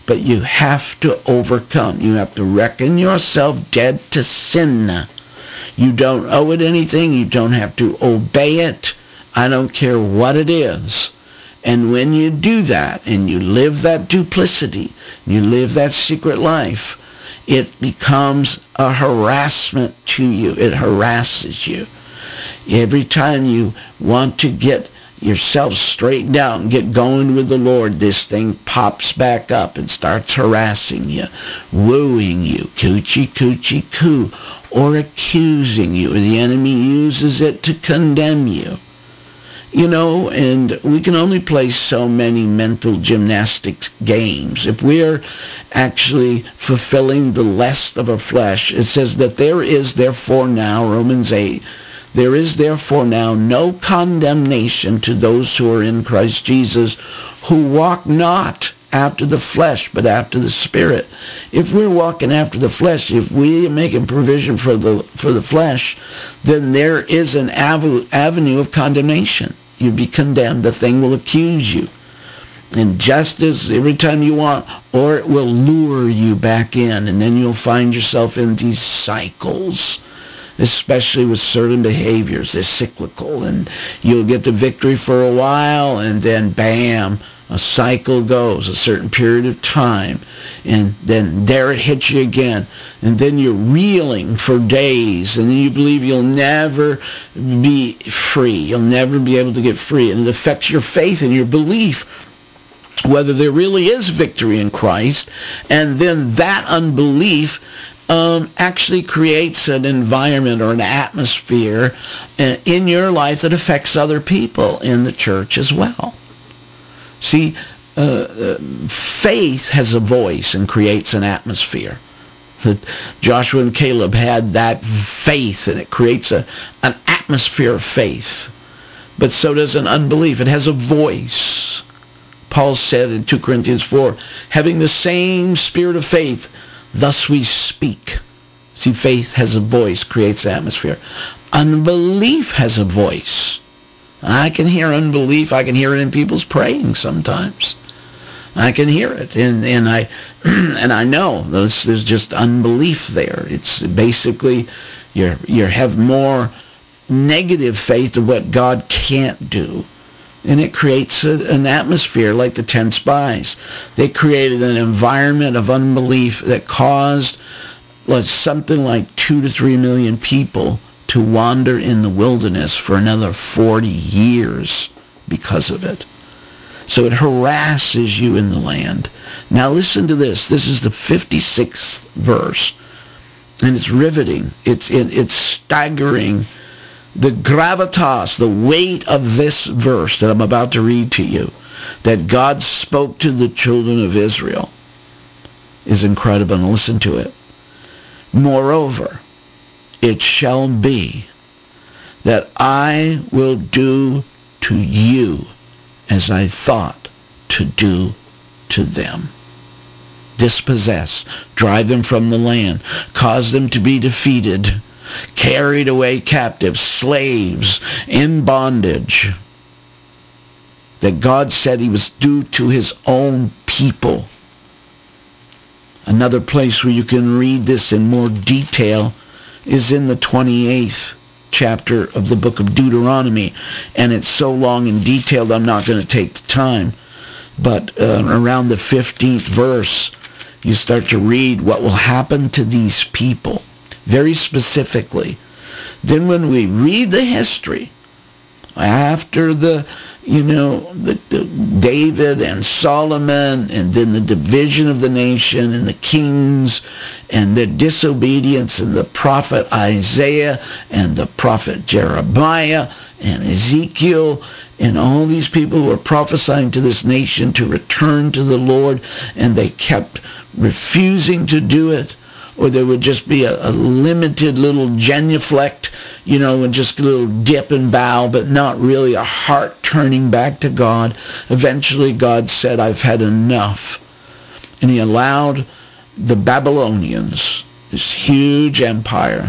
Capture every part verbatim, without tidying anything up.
But you have to overcome. You have to reckon yourself dead to sin. You don't owe it anything. You don't have to obey it. I don't care what it is. And when you do that, and you live that duplicity, you live that secret life, it becomes a harassment to you. It harasses you. Every time you want to get yourself straightened out and get going with the Lord, this thing pops back up and starts harassing you, wooing you, coochie, coochie, coo, or accusing you. The enemy uses it to condemn you. You know, and we can only play so many mental gymnastics games. If we're actually fulfilling the lust of our flesh, it says that there is therefore now, Romans eight, there is therefore now no condemnation to those who are in Christ Jesus, who walk not after the flesh, but after the Spirit. If we're walking after the flesh, if we are making provision for the for the flesh, then there is an ave- avenue of condemnation. You'll be condemned. The thing will accuse you. And just as every time you want, or it will lure you back in, and then you'll find yourself in these cycles, especially with certain behaviors. They're cyclical, and you'll get the victory for a while, and then bam, a cycle goes, a certain period of time, and then there it hits you again, and then you're reeling for days, and then you believe you'll never be free. You'll never be able to get free, and it affects your faith and your belief whether there really is victory in Christ, and then that unbelief Um, actually creates an environment or an atmosphere uh, in your life that affects other people in the church as well. See, uh, uh, faith has a voice and creates an atmosphere. Joshua and Caleb had that faith, and it creates a, an atmosphere of faith. But so does an unbelief. It has a voice. Paul said in two Corinthians four, having the same spirit of faith, thus we speak. See, faith has a voice, creates atmosphere. Unbelief has a voice. I can hear unbelief. I can hear it in people's praying sometimes. I can hear it, and and I and I know there's there's just unbelief there. It's basically you you have more negative faith of what God can't do. And it creates a, an atmosphere like the ten spies. They created an environment of unbelief that caused like, something like two to three million people to wander in the wilderness for another forty years because of it. So it harasses you in the land. Now listen to this. This is the fifty-sixth verse. And it's riveting. It's, it, it's staggering. The gravitas, the weight of this verse that I'm about to read to you, that God spoke to the children of Israel, is incredible. And listen to it. Moreover, it shall be that I will do to you as I thought to do to them. Dispossess, drive them from the land, cause them to be defeated, carried away captive, slaves, in bondage, that God said he was due to his own people. Another place where you can read this in more detail is in the twenty-eighth chapter of the book of Deuteronomy, and it's so long and detailed I'm not going to take the time, but uh, around the fifteenth verse you start to read what will happen to these people very specifically. Then when we read the history, after the, you know, the, the David and Solomon, and then the division of the nation and the kings and the disobedience, and the prophet Isaiah and the prophet Jeremiah and Ezekiel, and all these people who were prophesying to this nation to return to the Lord, and they kept refusing to do it, or there would just be a, a limited little genuflect, you know, and just a little dip and bow, but not really a heart turning back to God. Eventually God said, I've had enough. And he allowed the Babylonians, this huge empire,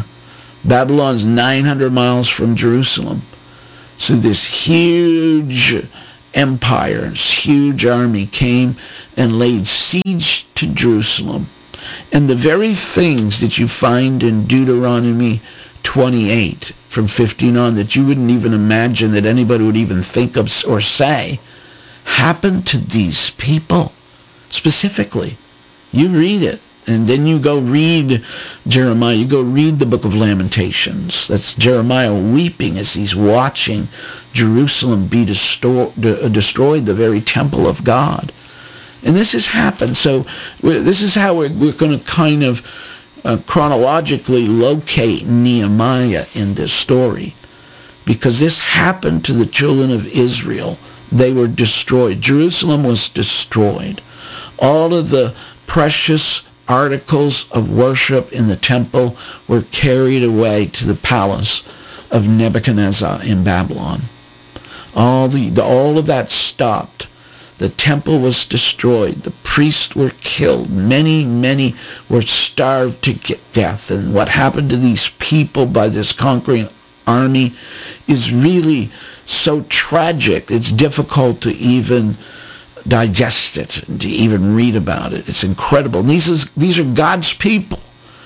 Babylon's nine hundred miles from Jerusalem, so this huge empire, this huge army came and laid siege to Jerusalem. And the very things that you find in Deuteronomy twenty-eight from fifteen on that you wouldn't even imagine that anybody would even think of or say happened to these people specifically. You read it, and then you go read Jeremiah. You go read the book of Lamentations. That's Jeremiah weeping as he's watching Jerusalem be destroyed, destroyed, the very temple of God. And this has happened. So this is how we're, we're going to kind of uh, chronologically locate Nehemiah in this story. Because this happened to the children of Israel. They were destroyed. Jerusalem was destroyed. All of the precious articles of worship in the temple were carried away to the palace of Nebuchadnezzar in Babylon. All, the, the, all of that stopped. The temple was destroyed. The priests were killed. Many, many were starved to get death. And what happened to these people by this conquering army is really so tragic. It's difficult to even digest it and to even read about it. It's incredible. These is these are God's people.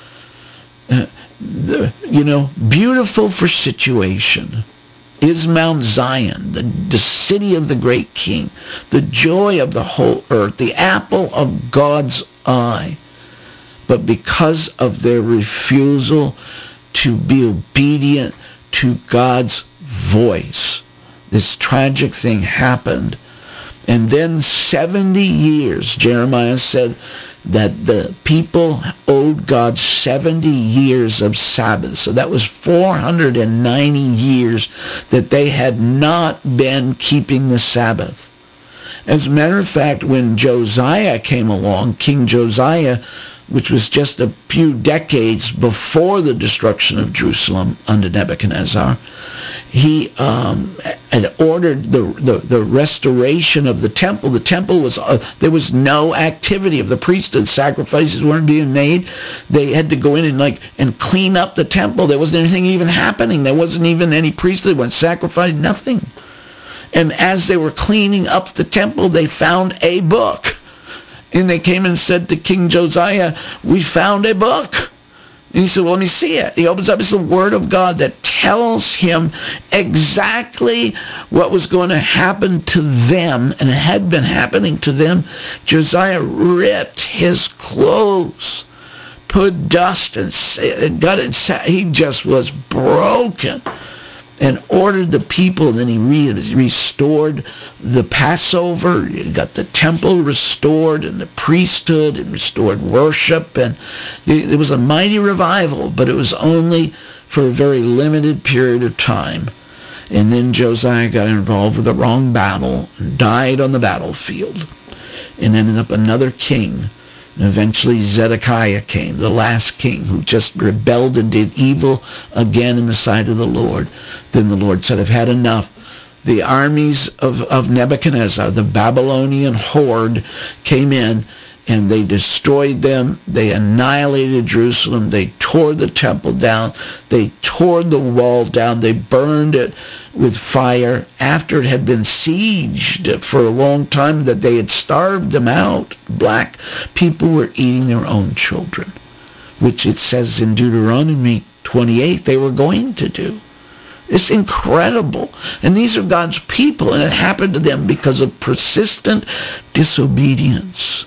Uh, the, you know, beautiful for situation is Mount Zion, the, the city of the great king, the joy of the whole earth, the apple of God's eye. But because of their refusal to be obedient to God's voice, this tragic thing happened. And then seventy years, Jeremiah said that the people owed God seventy years of Sabbath. So that was four hundred ninety years that they had not been keeping the Sabbath. As a matter of fact, when Josiah came along, King Josiah, which was just a few decades before the destruction of Jerusalem under Nebuchadnezzar, he um, had ordered the, the, the restoration of the temple. The temple was, uh, there was no activity of the priesthood. Sacrifices weren't being made. They had to go in and like and clean up the temple. There wasn't anything even happening. There wasn't even any priesthood. Went sacrificed, nothing. And as they were cleaning up the temple, they found a book. And they came and said to King Josiah, "We found a book." And he said, "Well, let me see it." He opens up. It's the Word of God that tells him exactly what was going to happen to them, and it had been happening to them. Josiah ripped his clothes, put dust and got it. He just was broken, and ordered the people. And then he re- restored the Passover. He got the temple restored and the priesthood and restored worship. And it was a mighty revival, but it was only for a very limited period of time. And then Josiah got involved with the wrong battle and died on the battlefield and ended up another king. And eventually Zedekiah came, the last king, who just rebelled and did evil again in the sight of the Lord. Then the Lord said, "I've had enough." The armies of, of Nebuchadnezzar, the Babylonian horde, came in and they destroyed them. They annihilated Jerusalem. They tore the temple down. They tore the wall down. They burned it with fire after it had been sieged for a long time, that they had starved them out. Black people were eating their own children, which it says in Deuteronomy twenty-eight they were going to do. It's incredible. And these are God's people, and it happened to them because of persistent disobedience.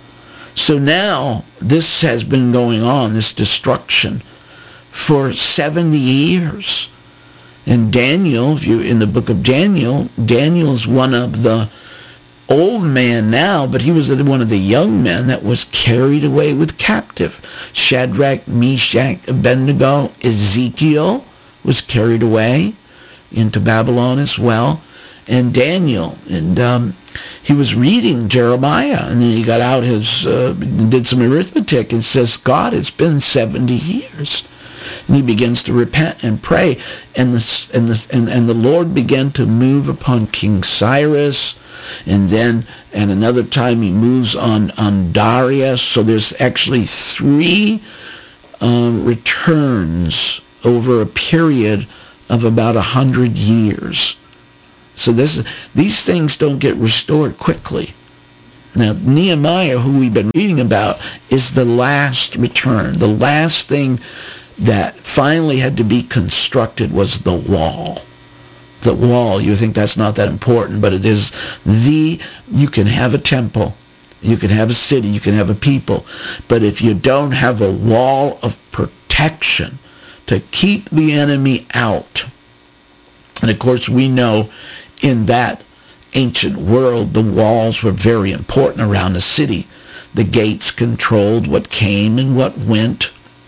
So now this has been going on, this destruction, for seventy years. And Daniel, if you in the book of Daniel, Daniel is one of the old man now, but he was one of the young men that was carried away with captive. Shadrach, Meshach, Abednego, Ezekiel was carried away into Babylon as well. And Daniel, and um, he was reading Jeremiah, and then he got out his, uh, did some arithmetic, and says, "God, it's been seventy years. And he begins to repent and pray, and the, and, the, and, and the Lord began to move upon King Cyrus, and then and another time he moves on, on Darius. So there's actually three um, returns over a period of about a hundred years. So this, these things don't get restored quickly. Now, Nehemiah, who we've been reading about, is the last return. The last thing that finally had to be constructed was the wall. The wall, you think that's not that important, but it is the, you can have a temple, you can have a city, you can have a people, but if you don't have a wall of protection to keep the enemy out, and of course we know in that ancient world the walls were very important around the city. The gates controlled what came and what went.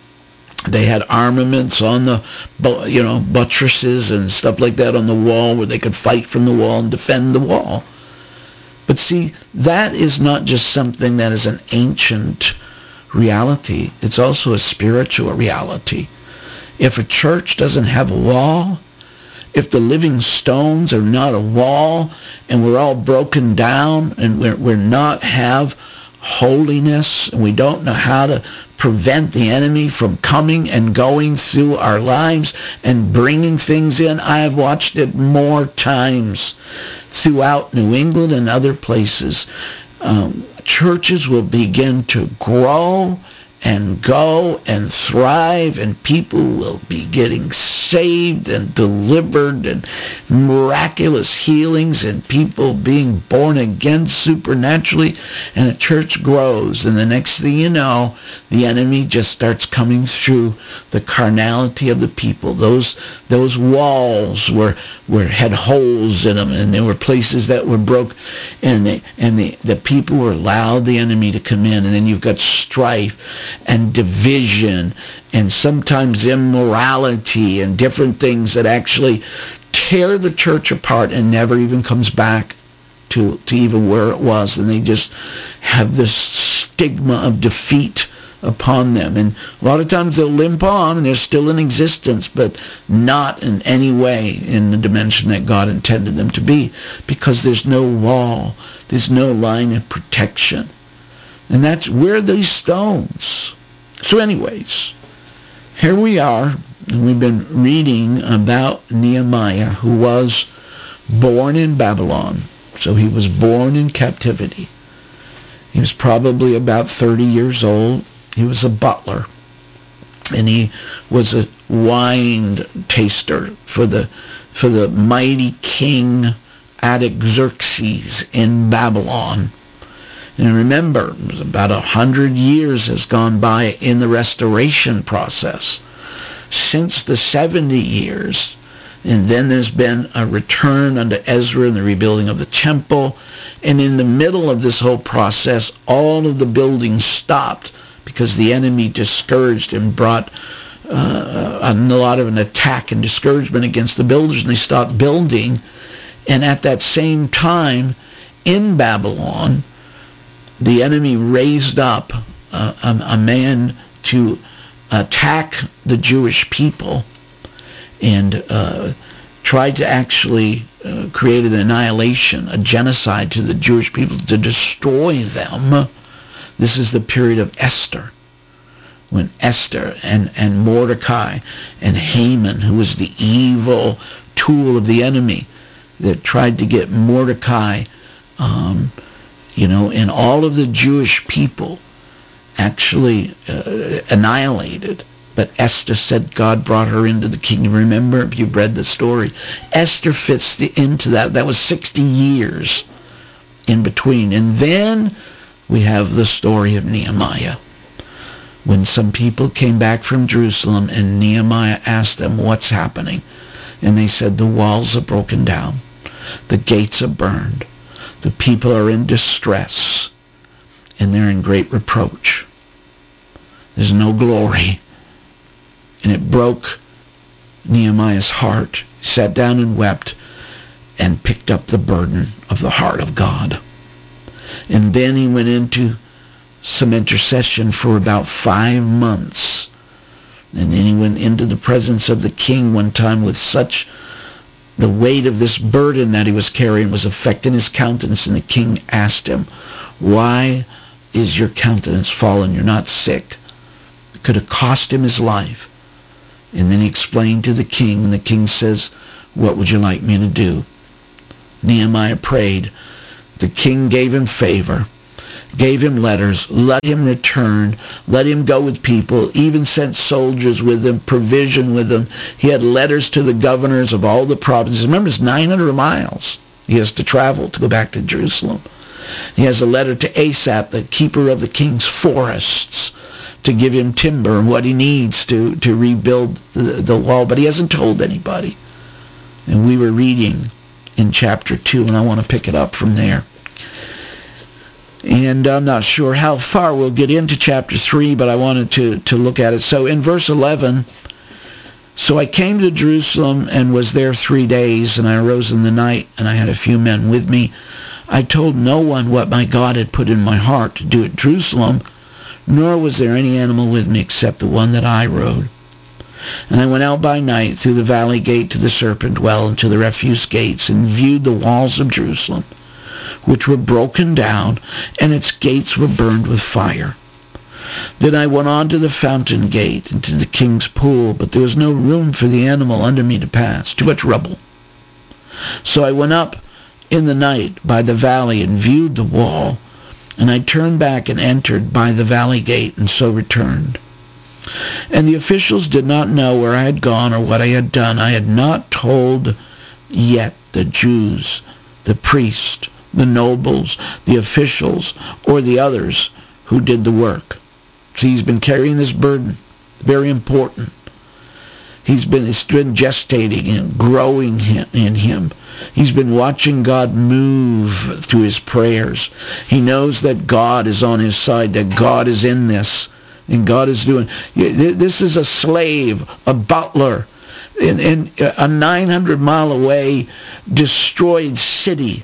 They had armaments on the, you know, buttresses and stuff like that on the wall where they could fight from the wall and defend the wall. But see, that is not just something that is an ancient reality. It's also a spiritual reality. If a church doesn't have a wall, if the living stones are not a wall, and we're all broken down, and we're, we're not have holiness, and we don't know how to prevent the enemy from coming and going through our lives and bringing things in. I have watched it more times throughout New England and other places. Um, churches will begin to grow and go and thrive, and people will be getting saved and delivered, and miraculous healings, and people being born again supernaturally, and the church grows, and the next thing you know, the enemy just starts coming through the carnality of the people. Those those walls were were had holes in them, and there were places that were broke, and they, and the, the people were allowed the enemy to come in, and then you've got strife and division, and sometimes immorality, and different things that actually tear the church apart and never even comes back to, to even where it was. And they just have this stigma of defeat upon them. And a lot of times they'll limp on, and they're still in existence, but not in any way in the dimension that God intended them to be, because there's no wall. There's no line of protection. And that's where these stones. So anyways, here we are, and we've been reading about Nehemiah, who was born in Babylon. So he was born in captivity. He was probably about thirty years old. He was a butler, and he was a wine taster for the for the mighty king Artaxerxes in Babylon. And remember, about a hundred years has gone by in the restoration process since the seventy years. And then there's been a return under Ezra and the rebuilding of the temple. And in the middle of this whole process, all of the buildings stopped because the enemy discouraged and brought uh, a lot of an attack and discouragement against the builders, and they stopped building. And at that same time, in Babylon, the enemy raised up uh, a, a man to attack the Jewish people, and uh, tried to actually uh, create an annihilation, a genocide to the Jewish people, to destroy them. This is the period of Esther, when Esther and, and Mordecai and Haman, who was the evil tool of the enemy that tried to get Mordecai, um, you know, and all of the Jewish people actually uh, annihilated. But Esther said God brought her into the kingdom. Remember, if you've read the story, Esther fits the, into that. That was sixty years in between. And then we have the story of Nehemiah, when some people came back from Jerusalem, and Nehemiah asked them, what's happening? And they said, the walls are broken down. The gates are burned. The people are in distress, and they're in great reproach. There's no glory. And it broke Nehemiah's heart. He sat down and wept and picked up the burden of the heart of God. And then he went into some intercession for about five months. And then he went into the presence of the king one time with such, the weight of this burden that he was carrying was affecting his countenance. And the king asked him, why is your countenance fallen? You're not sick. It could have cost him his life. And then he explained to the king, and the king says, what would you like me to do? Nehemiah prayed. The king gave him favor, gave him letters, let him return, let him go with people, even sent soldiers with him, provision with him. He had letters to the governors of all the provinces. Remember, it's nine hundred miles he has to travel to go back to Jerusalem. He has a letter to Asaph, the keeper of the king's forests, to give him timber and what he needs to, to rebuild the, the wall. But he hasn't told anybody. And we were reading in chapter two, and I want to pick it up from there. And I'm not sure how far we'll get into chapter three, but I wanted to, to look at it. So in verse eleven, so I came to Jerusalem and was there three days, and I arose in the night, and I had a few men with me. I told no one what my God had put in my heart to do at Jerusalem, nor was there any animal with me except the one that I rode. And I went out by night through the valley gate to the serpent well and to the refuse gates, and viewed the walls of Jerusalem, which were broken down, and its gates were burned with fire. Then I went on to the fountain gate and to the king's pool, but there was no room for the animal under me to pass, too much rubble. So I went up in the night by the valley and viewed the wall, and I turned back and entered by the valley gate, and so returned. And the officials did not know where I had gone or what I had done. I had not told yet the Jews, the priests, the nobles, the officials, or the others who did the work. See, he's been carrying this burden. Very important. He's been, it's been gestating and growing in him. He's been watching God move through his prayers. He knows that God is on his side, that God is in this, and God is doing. This is a slave, a butler, in, in a nine hundred mile away destroyed city.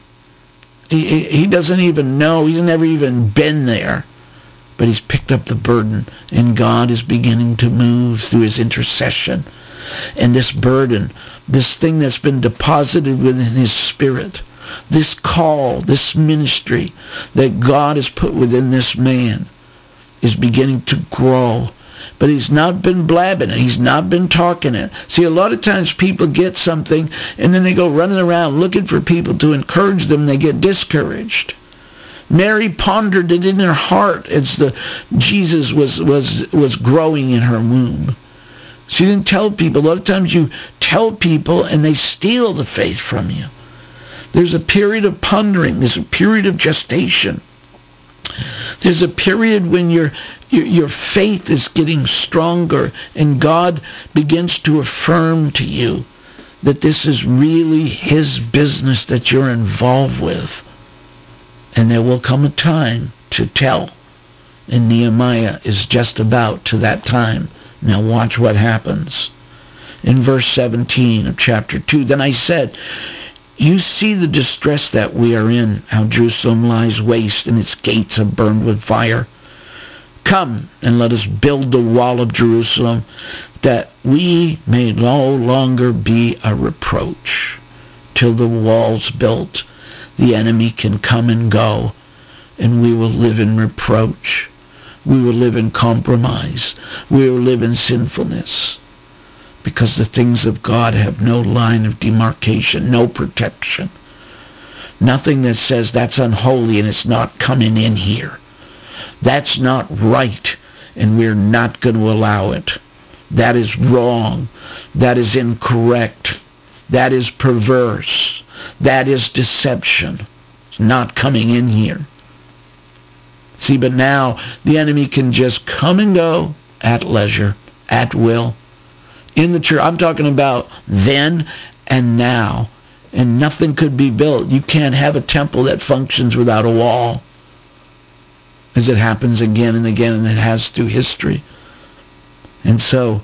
He, he doesn't even know. He's never even been there. But he's picked up the burden, and God is beginning to move through his intercession. And this burden, this thing that's been deposited within his spirit, this call, this ministry that God has put within this man is beginning to grow. But he's not been blabbing it. He's not been talking it. See, a lot of times people get something, and then they go running around looking for people to encourage them, and they get discouraged. Mary pondered it in her heart as the Jesus was, was, was growing in her womb. She didn't tell people. A lot of times you tell people and they steal the faith from you. There's a period of pondering. There's a period of gestation. There's a period when your, your, your faith is getting stronger and God begins to affirm to you that this is really his business that you're involved with. And there will come a time to tell. And Nehemiah is just about to that time. Now watch what happens. In verse seventeen of chapter two, then I said, you see the distress that we are in, how Jerusalem lies waste and its gates are burned with fire. Come and let us build the wall of Jerusalem, that we may no longer be a reproach. Till the wall's built, the enemy can come and go, and we will live in reproach. We will live in compromise. We will live in sinfulness. Because the things of God have no line of demarcation, no protection. Nothing that says that's unholy and it's not coming in here. That's not right, and we're not going to allow it. That is wrong. That is incorrect. That is perverse. That is deception. It's not coming in here. See, but now the enemy can just come and go at leisure, at will. In the church, I'm talking about then and now. And nothing could be built. You can't have a temple that functions without a wall. As it happens again and again, and it has through history. And so,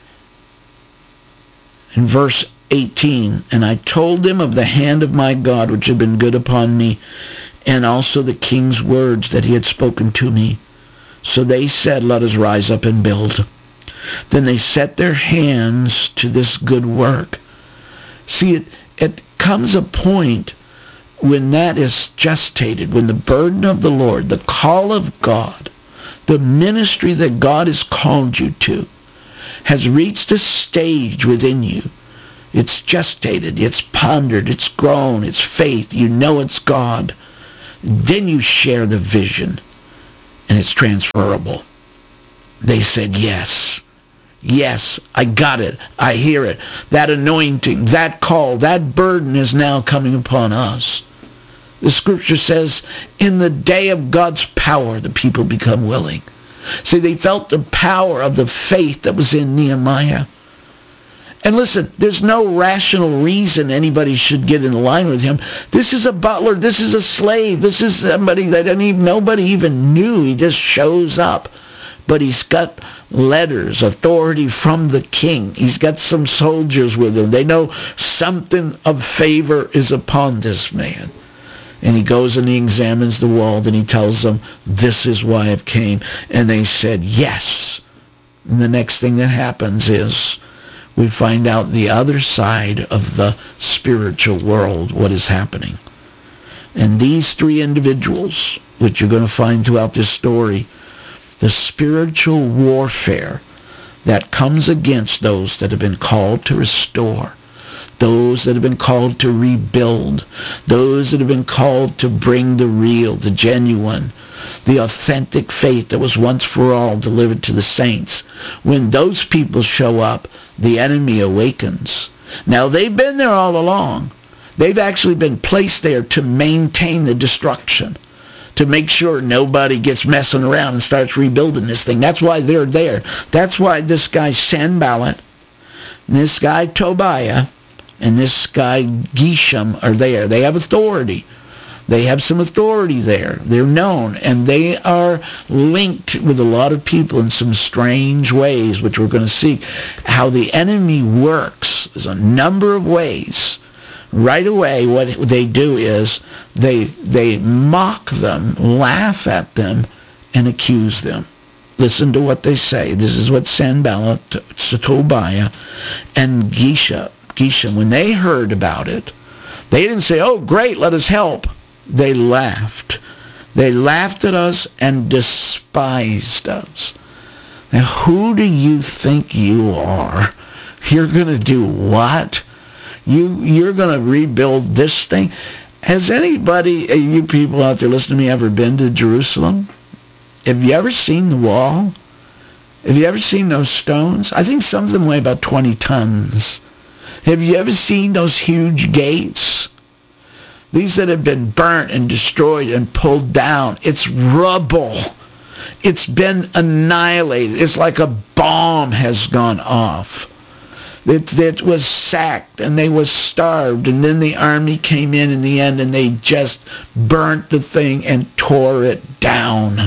in verse eighteen, and I told them of the hand of my God which had been good upon me, and also the king's words that he had spoken to me. So they said, let us rise up and build. Then they set their hands to this good work. See, it, it comes a point when that is gestated, when the burden of the Lord, the call of God, the ministry that God has called you to, has reached a stage within you It's gestated, it's pondered, it's grown, it's faith. You know it's God. Then you share the vision, and it's transferable. They said, yes, yes, I got it. I hear it. That anointing, that call, that burden is now coming upon us. The scripture says, in the day of God's power, the people become willing. See, they felt the power of the faith that was in Nehemiah. And listen, there's no rational reason anybody should get in line with him. This is a butler. This is a slave. This is somebody that even, nobody even knew. He just shows up. But he's got letters, authority from the king. He's got some soldiers with him. They know something of favor is upon this man. And he goes and he examines the wall, and he tells them, this is why I've came. And they said, yes. And the next thing that happens is we find out the other side of the spiritual world, what is happening. And these three individuals, which you're going to find throughout this story, the spiritual warfare that comes against those that have been called to restore, those that have been called to rebuild, those that have been called to bring the real, the genuine, the authentic faith that was once for all delivered to the saints. When those people show up, the enemy awakens. Now, they've been there all along. They've actually been placed there to maintain the destruction, to make sure nobody gets messing around and starts rebuilding this thing. That's why they're there. That's why this guy Sanballat, this guy Tobiah, and this guy Geshem are there. They have authority. They have some authority there. They're known, and they are linked with a lot of people in some strange ways, which we're going to see how the enemy works. There's a number of ways. Right away, what they do is they they mock them, laugh at them, and accuse them. Listen to what they say. This is what Sanballat, Tobiah, and Geshem, Geshem, when they heard about it, they didn't say, oh, great, let us help. They laughed. They laughed at us and despised us. Now, who do you think you are? You're going to do what? You, you're going to rebuild this thing? Has anybody, you people out there listening to me, ever been to Jerusalem? Have you ever seen the wall? Have you ever seen those stones? I think some of them weigh about twenty tons. Have you ever seen those huge gates? These that have been burnt and destroyed and pulled down. It's rubble. It's been annihilated. It's like a bomb has gone off. It, it was sacked, and they were starved, and then the army came in in the end, and they just burnt the thing and tore it down,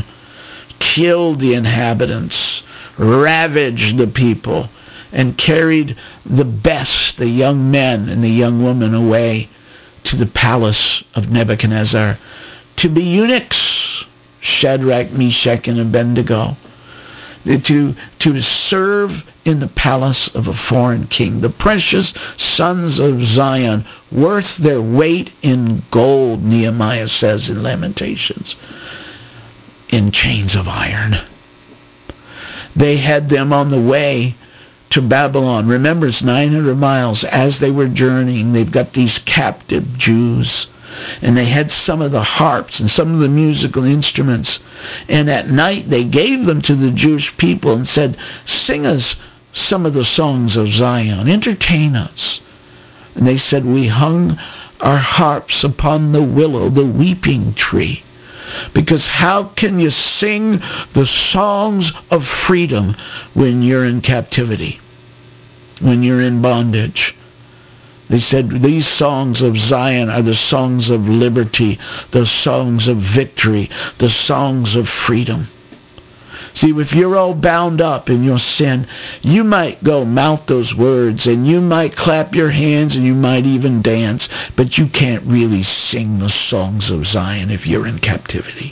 killed the inhabitants, ravaged the people, and carried the best, the young men and the young women, away to the palace of Nebuchadnezzar to be eunuchs, Shadrach, Meshach, and Abednego, to, to serve in the palace of a foreign king. The precious sons of Zion, worth their weight in gold, Nehemiah says in Lamentations, in chains of iron. They had them on the way to Babylon. Remember, it's nine hundred miles. As they were journeying, they've got these captive Jews, and they had some of the harps and some of the musical instruments. And at night, they gave them to the Jewish people and said, sing us some of the songs of Zion. Entertain us. And they said, we hung our harps upon the willow, the weeping tree. Because how can you sing the songs of freedom when you're in captivity, when you're in bondage? They said these songs of Zion are the songs of liberty, the songs of victory, the songs of freedom. See, if you're all bound up in your sin, you might go mouth those words, and you might clap your hands, and you might even dance, but you can't really sing the songs of Zion if you're in captivity.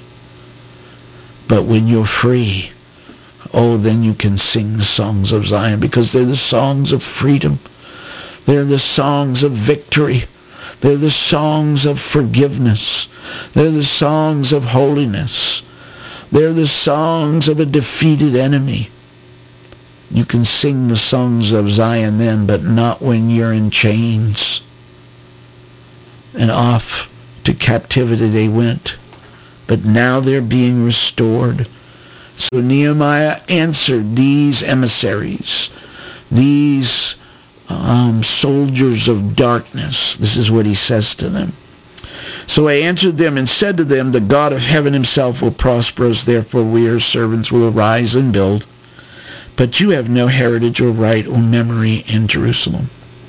But when you're free, oh, then you can sing the songs of Zion, because they're the songs of freedom. They're the songs of victory. They're the songs of forgiveness. They're the songs of holiness. They're the songs of a defeated enemy. You can sing the songs of Zion then, but not when you're in chains. And off to captivity they went. But now they're being restored. So Nehemiah answered these emissaries, these um, soldiers of darkness. This is what he says to them. So I answered them and said to them, the God of heaven himself will prosper us, therefore we, your servants, will arise and build. But you have no heritage or right or memory in Jerusalem.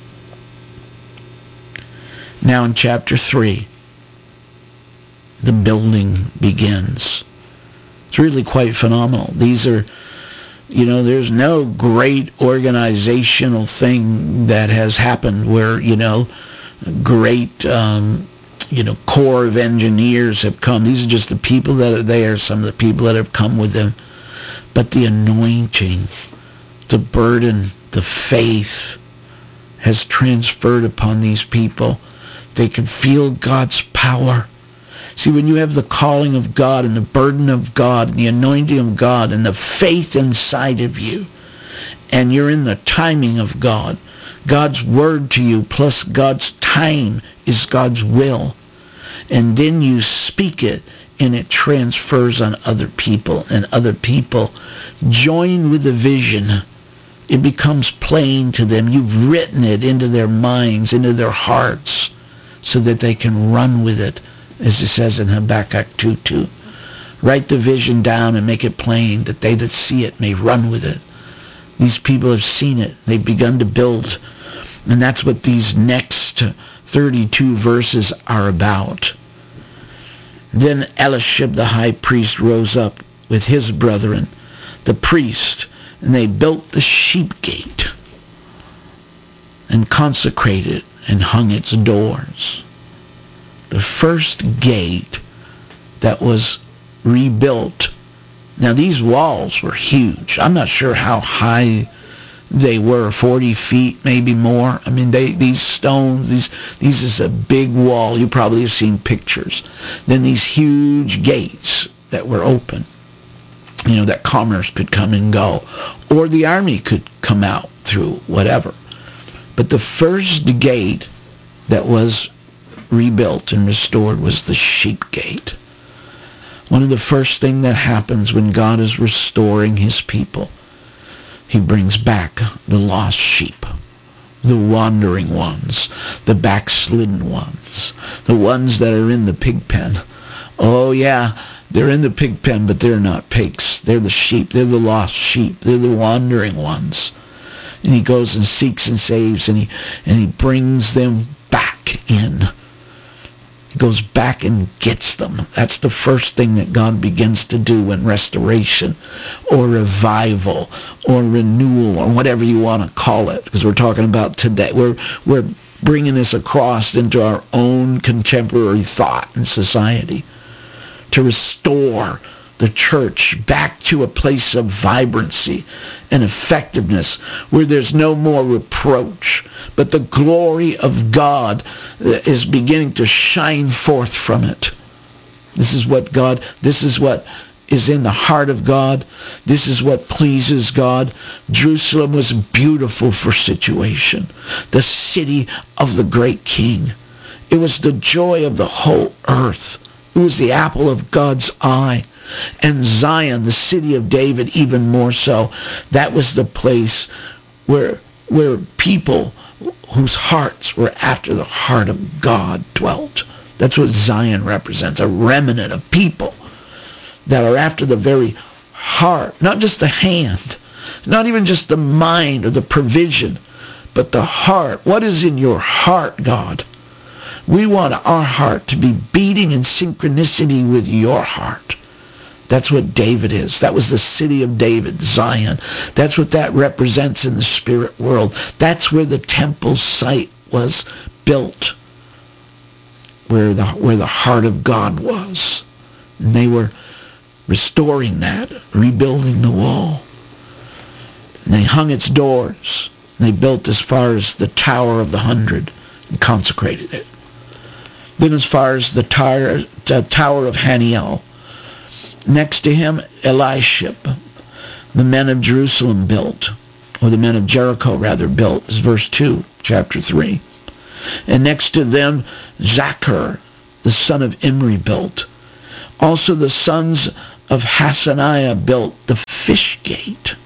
Now in chapter three, the building begins. It's really quite phenomenal. These are, you know, there's no great organizational thing that has happened where, you know, great, um, you know, corps of engineers have come. These are just the people that are there, some of the people that have come with them. But the anointing, the burden, the faith has transferred upon these people. They can feel God's power. See, when you have the calling of God and the burden of God and the anointing of God and the faith inside of you, and you're in the timing of God, God's word to you plus God's time is God's will. And then you speak it and it transfers on other people, and other people join with the vision. It becomes plain to them. You've written it into their minds, into their hearts, so that they can run with it, as it says in Habakkuk two two. Write the vision down and make it plain, that they that see it may run with it. These people have seen it. They've begun to build. And that's what these next thirty-two verses are about. Then Eliashib the high priest rose up with his brethren, the priest, and they built the sheep gate and consecrated it and hung its doors. The first gate that was rebuilt. Now these walls were huge. I'm not sure how high they were, forty feet, maybe more. I mean, they these stones, these these is a big wall. You probably have seen pictures. Then these huge gates that were open, you know, that commerce could come and go, or the army could come out through, whatever. But the first gate that was rebuilt and restored was the sheep gate. One of the first things that happens when God is restoring his people, he brings back the lost sheep, the wandering ones, the backslidden ones, the ones that are in the pig pen. Oh yeah, they're in the pig pen, but they're not pigs. They're the sheep. They're the lost sheep. They're the wandering ones. And he goes and seeks and saves, and he and he brings them back in. He goes back and gets them. That's the first thing that God begins to do in restoration or revival or renewal or whatever you want to call it, because we're talking about today. We're, we're bringing this across into our own contemporary thought and society to restore the church back to a place of vibrancy and effectiveness where there's no more reproach, but the glory of God is beginning to shine forth from it. This is what God, this is what is in the heart of God. This is what pleases God. Jerusalem was beautiful for situation, the city of the great King. It was the joy of the whole earth. It was the apple of God's eye. And Zion, the city of David, even more so. That was the place where where people whose hearts were after the heart of God dwelt. That's what Zion represents, a remnant of people that are after the very heart, not just the hand, not even just the mind or the provision, but the heart. What is in your heart, God? We want our heart to be beating in synchronicity with your heart. That's what David is. That was the city of David, Zion. That's what that represents in the spirit world. That's where the temple site was built, where the, where the heart of God was. And they were restoring that, rebuilding the wall. And they hung its doors. And they built as far as the Tower of the Hundred and consecrated it. Then as far as the tower, the Tower of Haniel. Next to him, Eliashib, the men of Jerusalem built. or the men of Jericho rather built, is verse two, chapter three. And next to them, Zachar, the son of Imri, built. Also the sons of Hassaniah built the fish gate,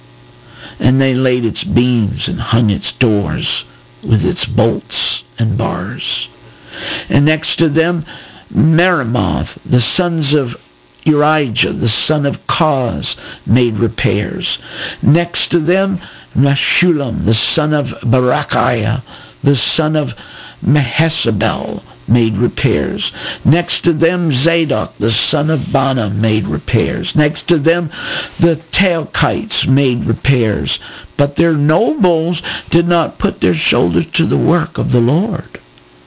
and they laid its beams and hung its doors with its bolts and bars. And next to them, Meremoth, the sons of Urijah, the son of Koz, made repairs. Next to them, Meshullam, the son of Barachiah, the son of Mehesabel, made repairs. Next to them, Zadok, the son of Bana, made repairs. Next to them, the Teokites made repairs. But their nobles did not put their shoulders to the work of the Lord.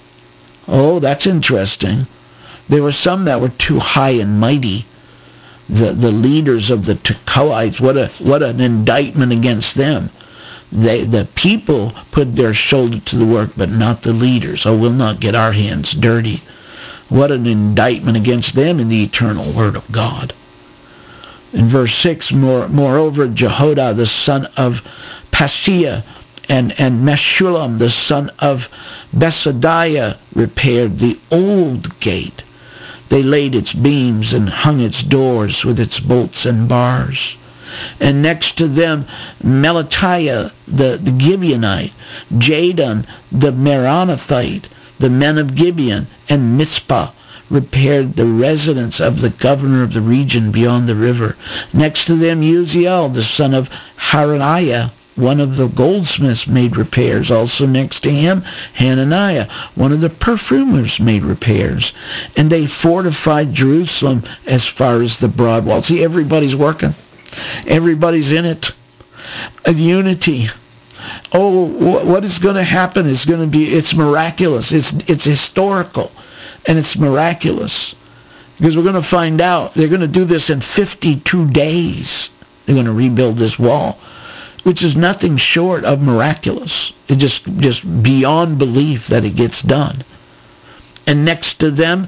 Oh, that's interesting. There were some that were too high and mighty. The, the leaders of the Tekoites, what a what an indictment against them. They, the people put their shoulder to the work, but not the leaders. Oh, we'll not get our hands dirty. What an indictment against them in the eternal word of God. In verse six, more, moreover, Jehoiada, the son of Paseah, and, and Meshullam, the son of Besadiah, repaired the old gate. They laid its beams and hung its doors with its bolts and bars. And next to them, Melatiah, the, the Gibeonite, Jadon, the Meronothite, the men of Gibeon, and Mizpah repaired the residence of the governor of the region beyond the river. Next to them, Uziel, the son of Haraniah, one of the goldsmiths, made repairs. Also next to him, Hananiah, one of the perfumers, made repairs. And they fortified Jerusalem as far as the broad wall. See, everybody's working. Everybody's in it. A unity. Oh, what is going to happen is going to be, it's miraculous. It's, it's historical. And it's miraculous. Because we're going to find out, they're going to do this in fifty-two days. They're going to rebuild this wall, which is nothing short of miraculous. It's just, just beyond belief that it gets done. And next to them,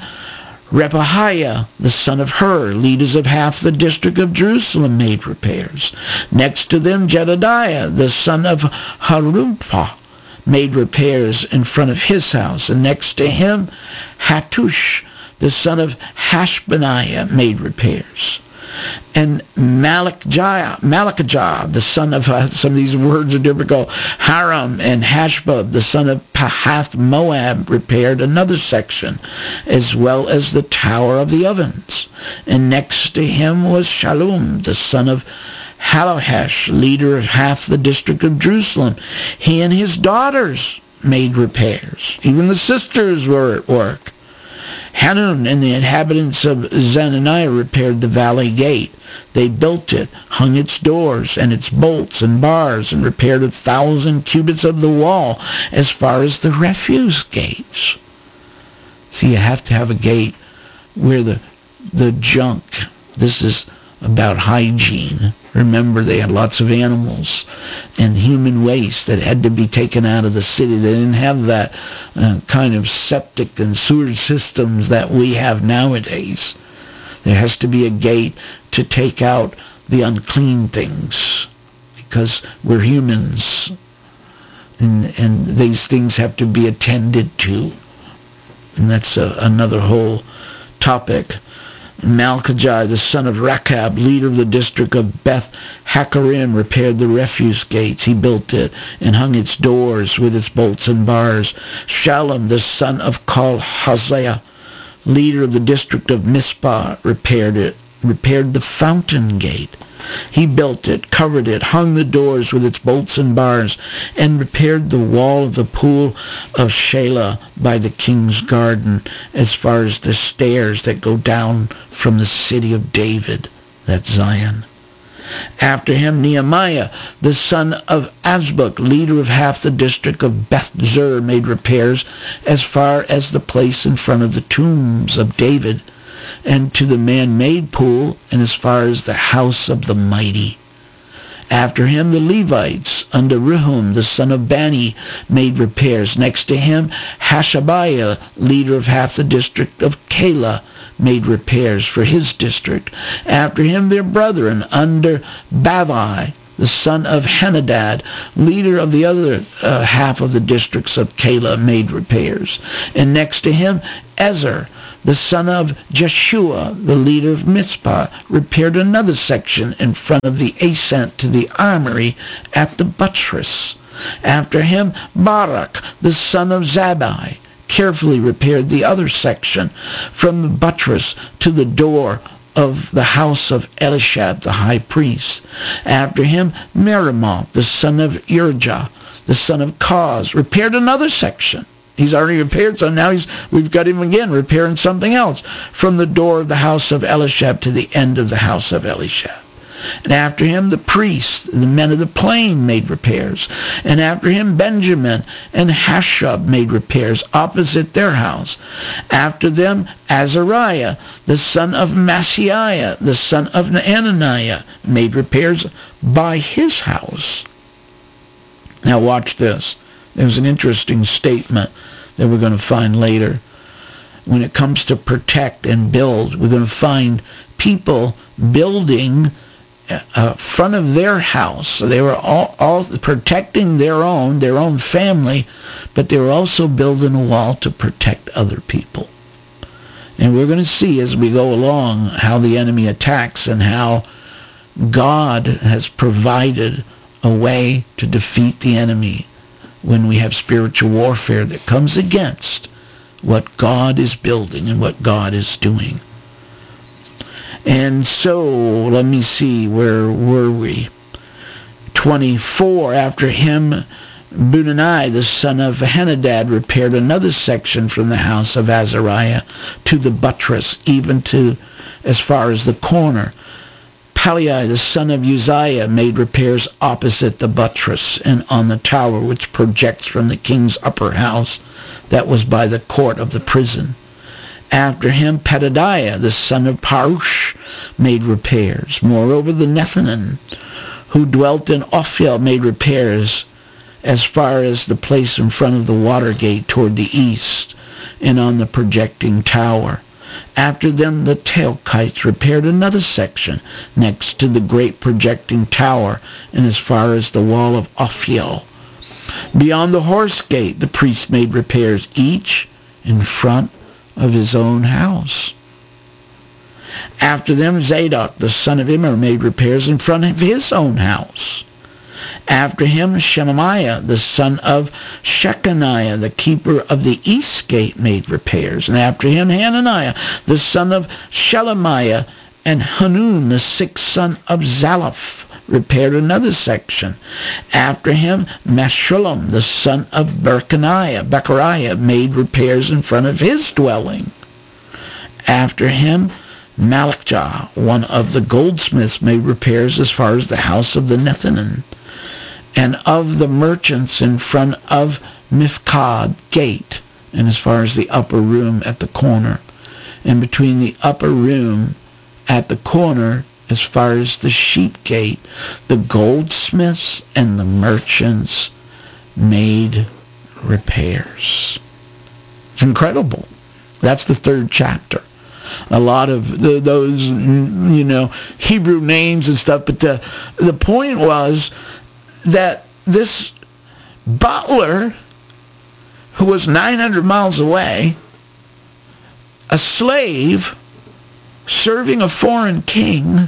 Repahiah, the son of Hur, leaders of half the district of Jerusalem, made repairs. Next to them, Jedediah, the son of Harumpah, made repairs in front of his house. And next to him, Hattush, the son of Hashbaniah, made repairs. And Malachijah, Malachijah, the son of, uh, some of these words are difficult, Haram and Hashbab, the son of Pahath Moab, repaired another section, as well as the Tower of the Ovens. And next to him was Shallum, the son of Halohesh, leader of half the district of Jerusalem. He and his daughters made repairs. Even the sisters were at work. Hanun and the inhabitants of Zananiah repaired the valley gate. They built it, hung its doors and its bolts and bars, and repaired a thousand cubits of the wall as far as the refuse gates. See, you have to have a gate where the, the junk, this is about hygiene. Remember, they had lots of animals and human waste that had to be taken out of the city. They didn't have that uh, kind of septic and sewer systems that we have nowadays. There has to be a gate to take out the unclean things because we're humans, and, and these things have to be attended to. And that's a, another whole topic. Malchijah, the son of Rechab, leader of the district of Beth Hakarim, repaired the refuse gates. He built it and hung its doors with its bolts and bars. Shallum, the son of Kol-Hosea, leader of the district of Mizpah, repaired it, repaired the fountain gate. He built it, covered it, hung the doors with its bolts and bars, and repaired the wall of the pool of Shelah by the king's garden, as far as the stairs that go down from the city of David, that's Zion. After him, Nehemiah, the son of Azbuk, leader of half the district of Beth-zur, made repairs as far as the place in front of the tombs of David, and to the man-made pool, and as far as the house of the mighty. After him, the Levites, under Rehum, the son of Bani, made repairs. Next to him, Hashabiah, leader of half the district of Keilah, made repairs for his district. After him, their brethren, under Bavai, the son of Henadad, leader of the other uh, half of the districts of Keilah, made repairs. And next to him, Ezer, the son of Jeshua, the leader of Mizpah, repaired another section in front of the ascent to the armory at the buttress. After him, Barak, the son of Zabbai, carefully repaired the other section from the buttress to the door of the house of Elishab, the high priest. After him, Meremoth, the son of Urijah, the son of Koz, repaired another section. He's already repaired, so now he's we've got him again repairing something else, from the door of the house of Elishab to the end of the house of Elishab. And after him, the priests, the men of the plain, made repairs. And after him, Benjamin and Hashub made repairs opposite their house. After them, Azariah, the son of Maaseiah, the son of Ananiah, made repairs by his house. Now watch this. There's an interesting statement that we're going to find later. When it comes to protect and build, we're going to find people building Uh, front of their house. So they were all, all protecting their own, their own family, but they were also building a wall to protect other people. And we're going to see as we go along how the enemy attacks and how God has provided a way to defeat the enemy when we have spiritual warfare that comes against what God is building and what God is doing. And so, let me see, where were we? twenty-four, after him, Bunani, the son of Henadad, repaired another section from the house of Azariah to the buttress, even to as far as the corner. Palai, the son of Uzziah, made repairs opposite the buttress and on the tower which projects from the king's upper house that was by the court of the prison. After him, Pedadiah, the son of Parush, made repairs. Moreover, the Nethinim, who dwelt in Ophel, made repairs as far as the place in front of the water gate toward the east and on the projecting tower. After them, the Teokites repaired another section next to the great projecting tower and as far as the wall of Ophel. Beyond the horse gate, the priests made repairs, each in front of his own house. After them, Zadok, the son of Immer, made repairs in front of his own house. After him, Shemaiah, the son of Shechaniah, the keeper of the east gate, made repairs. And after him, Hananiah, the son of Shelemiah, and Hanun, the sixth son of Zalaph, repaired another section. After him, Meshullam, the son of Berkaniah, Bechariah, made repairs in front of his dwelling. After him, Malachjah, one of the goldsmiths, made repairs as far as the house of the Nethinim, and of the merchants in front of Mifkad gate, and as far as the upper room at the corner, and between the upper room at the corner as far as the sheep gate, the goldsmiths and the merchants made repairs. It's incredible. That's the third chapter. A lot of the, those, you know, Hebrew names and stuff, but the the point was that this butler, who was nine hundred miles away, a slave serving a foreign king,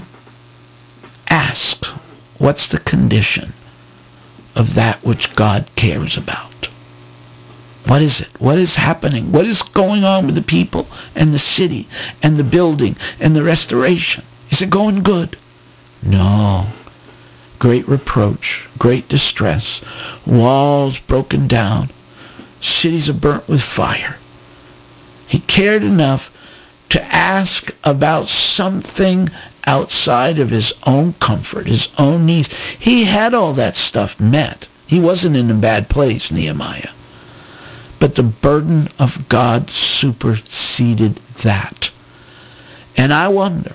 asked, what's the condition of that which God cares about? What is it? What is happening? What is going on with the people and the city and the building and the restoration? Is it going good? No. Great reproach, great distress, walls broken down, cities are burnt with fire. He cared enough to ask about something outside of his own comfort, his own needs. He had all that stuff met. He wasn't in a bad place, Nehemiah. But the burden of God superseded that. And I wonder,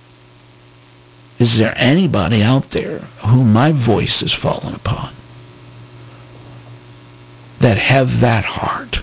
is there anybody out there whom my voice has fallen upon that have that heart?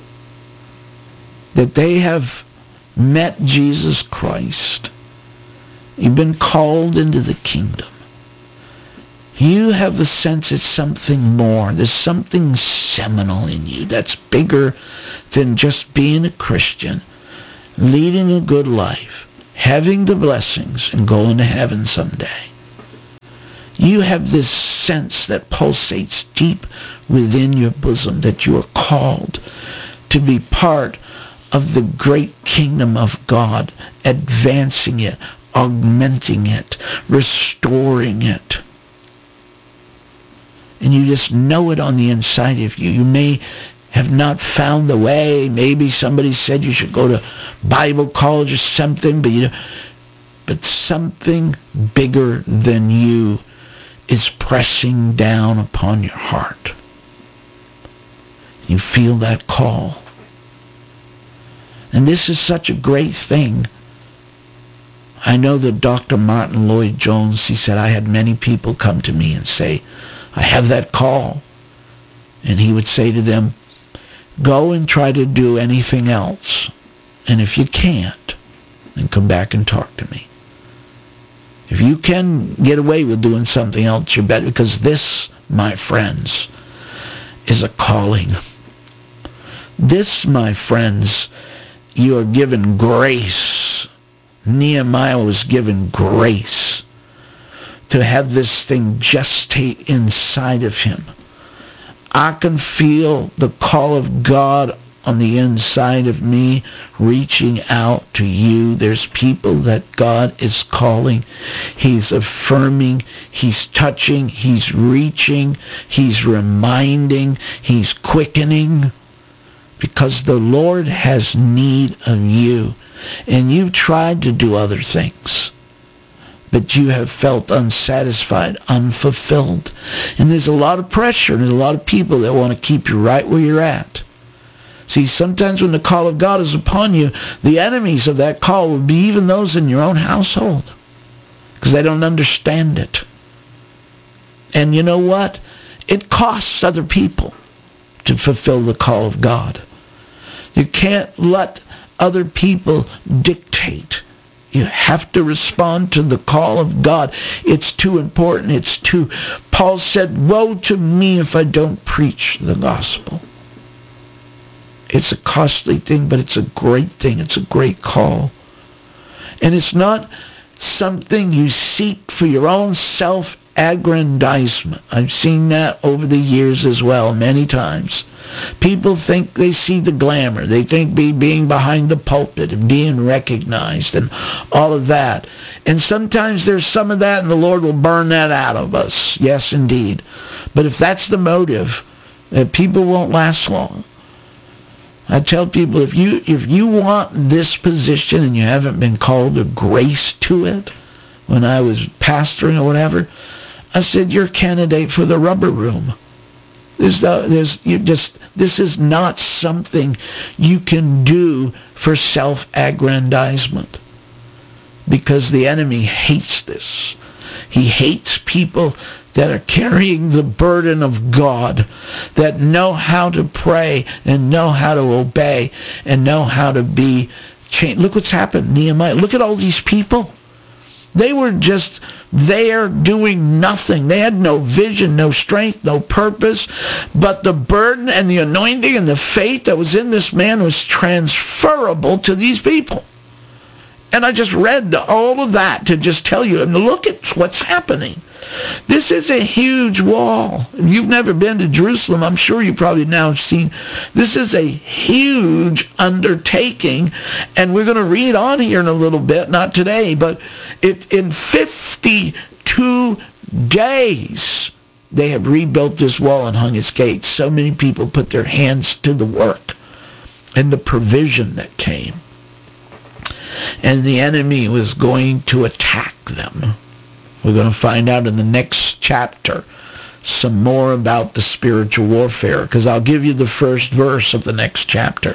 That they have met Jesus Christ. You've been called into the kingdom. You have a sense it's something more. There's something seminal in you that's bigger than just being a Christian, leading a good life, having the blessings, and going to heaven someday. You have this sense that pulsates deep within your bosom that you are called to be part of the great kingdom of God, advancing it, augmenting it, restoring it. And you just know it on the inside of you. You may have not found the way. Maybe somebody said you should go to Bible college or something, but you know, but something bigger than you is pressing down upon your heart. You feel that call. And this is such a great thing. I know that Doctor Martin Lloyd-Jones, he said, I had many people come to me and say, I have that call. And he would say to them, go and try to do anything else. And if you can't, then come back and talk to me. If you can get away with doing something else, you better, because this, my friends, is a calling. This, my friends, you are given grace. Nehemiah was given grace to have this thing gestate inside of him. I can feel the call of God on the inside of me reaching out to you. There's people that God is calling. He's affirming. He's touching. He's reaching. He's reminding. He's quickening. Because the Lord has need of you. And you've tried to do other things, but you have felt unsatisfied, unfulfilled. And there's a lot of pressure, and there's a lot of people that want to keep you right where you're at. See, sometimes when the call of God is upon you, the enemies of that call will be even those in your own household, because they don't understand it. And you know what? It costs other people to fulfill the call of God. You can't let other people dictate. You have to respond to the call of God. It's too important. It's too... Paul said, woe to me if I don't preach the gospel. It's a costly thing, but it's a great thing. It's a great call. And it's not something you seek for your own self-aggrandizement. I've seen that over the years as well, many times. People think they see the glamour. They think be, being behind the pulpit and being recognized and all of that. And sometimes there's some of that, and the Lord will burn that out of us. Yes, indeed. But if that's the motive, that people won't last long. I tell people, if you if you want this position and you haven't been called to grace to it, when I was pastoring or whatever, I said, you're a candidate for the rubber room. There's, the, there's, you just, this is not something you can do for self-aggrandizement, because the enemy hates this. He hates people that are carrying the burden of God, that know how to pray and know how to obey and know how to be changed. Look what's happened, Nehemiah. Look at all these people. They were just there doing nothing. They had no vision, no strength, no purpose. But the burden and the anointing and the faith that was in this man was transferable to these people. And I just read all of that to just tell you, and look at what's happening. This is a huge wall. If you've never been to Jerusalem, I'm sure you probably now have seen. This is a huge undertaking, and we're going to read on here in a little bit, not today, but it, in fifty-two days, they have rebuilt this wall and hung its gates. So many people put their hands to the work and the provision that came. And the enemy was going to attack them. We're going to find out in the next chapter some more about the spiritual warfare, because I'll give you the first verse of the next chapter.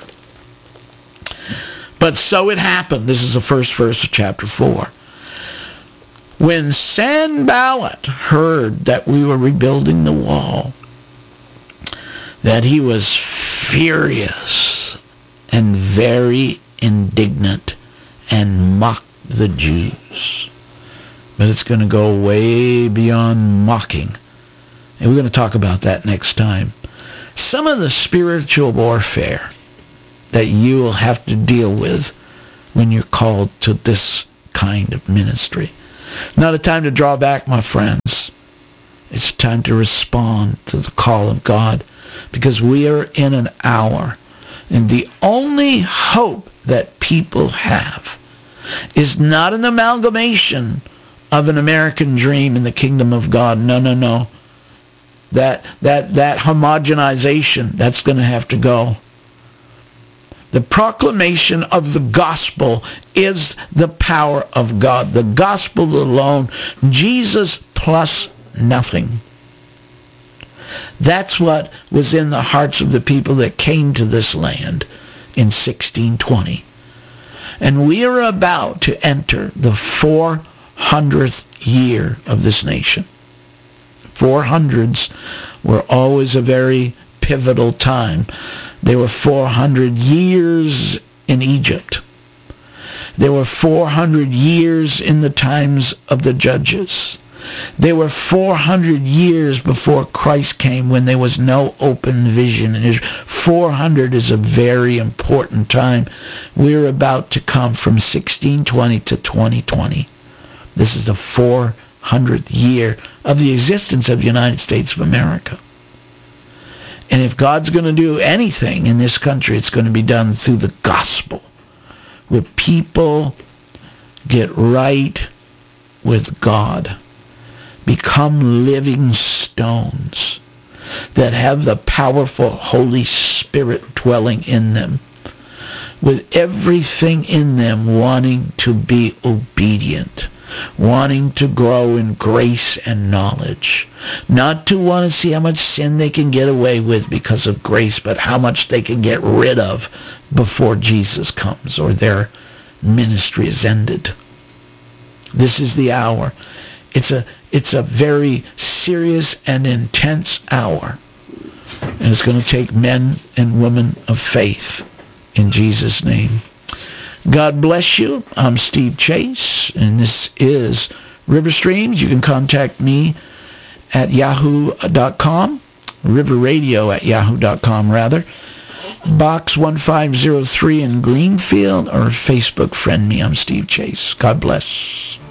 But so it happened. This is the first verse of chapter four. When Sanballat heard that we were rebuilding the wall, that he was furious and very indignant and mocked the Jews. but it's going to go way beyond mocking. And we're going to talk about that next time. Some of the spiritual warfare that you will have to deal with when you're called to this kind of ministry. Not a time to draw back, my friends. It's time to respond to the call of God, because we are in an hour, and the only hope that people have is not an amalgamation of an American dream in the kingdom of God. No, no, no. That that that homogenization, that's going to have to go. The proclamation of the gospel is the power of God. The gospel alone, Jesus plus nothing. That's what was in the hearts of the people that came to this land in sixteen twenty. And we are about to enter the four hundredth year of this nation. four hundreds were always a very pivotal time. There were four hundred years in Egypt. There were four hundred years in the times of the judges. There were four hundred years before Christ came when there was no open vision. And four hundred is a very important time. We're about to come from sixteen twenty to twenty twenty. This is the four hundredth year of the existence of the United States of America. And if God's going to do anything in this country, it's going to be done through the gospel, where people get right with God, become living stones that have the powerful Holy Spirit dwelling in them, with everything in them wanting to be obedient, wanting to grow in grace and knowledge, not to want to see how much sin they can get away with because of grace, but how much they can get rid of before Jesus comes or their ministry is ended. This is the hour. It's a it's a very serious and intense hour. And it's going to take men and women of faith in Jesus' name. God bless you. I'm Steve Chase, and this is River Streams. You can contact me at yahoo dot com, river radio at yahoo dot com, rather. Box one five zero three in Greenfield, or Facebook friend me. I'm Steve Chase. God bless.